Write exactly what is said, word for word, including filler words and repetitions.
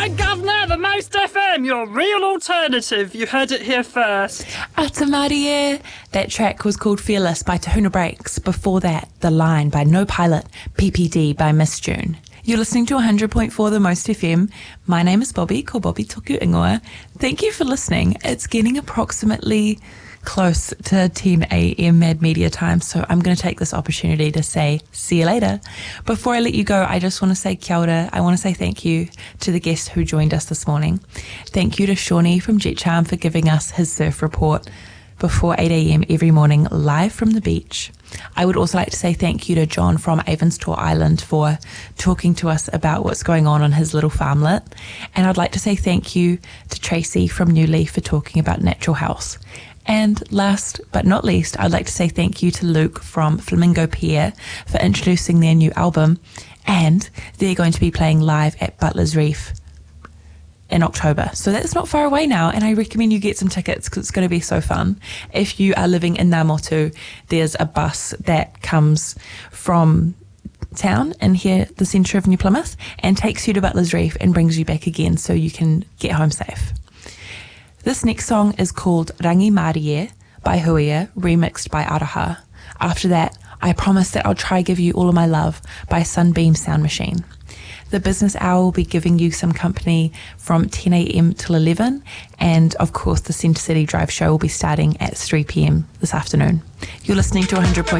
right, Governor, the Most F M, your real alternative. You heard it here first. Atamarie. That track was called Fearless by Tahuna Breaks. Before that, The Line by No Pilot, P P D by Miss June. You're listening to one hundred point four The Most F M. My name is Bobby, ko Bobby Toku Ingoa. Thank you for listening. It's getting approximately close to ten a.m. Mad Media time, so I'm going to take this opportunity to say see you later. Before I let you go, I just want to say kia ora. I want to say thank you to the guest who joined us this morning. Thank you to Shawnee from Jet Charm for giving us his surf report before eight a.m. every morning, live from the beach. I would also like to say thank you to John from Avonstour Island for talking to us about what's going on on his little farmlet. And I'd like to say thank you to Tracy from New Leaf for talking about Natural House. And last but not least, I'd like to say thank you to Luke from Flamingo Pier for introducing their new album. And they're going to be playing live at Butler's Reef in October. So that's not far away now, and I recommend you get some tickets because it's going to be so fun. If you are living in Ngā there's a bus that comes from town in here, the centre of New Plymouth, and takes you to Butler's Reef and brings you back again so you can get home safe. This next song is called Rangi Marie by Huia, remixed by Araha. After that, I promise that I'll try give you all of my love by Sunbeam Sound Machine. The business hour will be giving you some company from ten a.m. till eleven, and of course the Centre City Drive show will be starting at three p.m. this afternoon. You're listening to one hundred point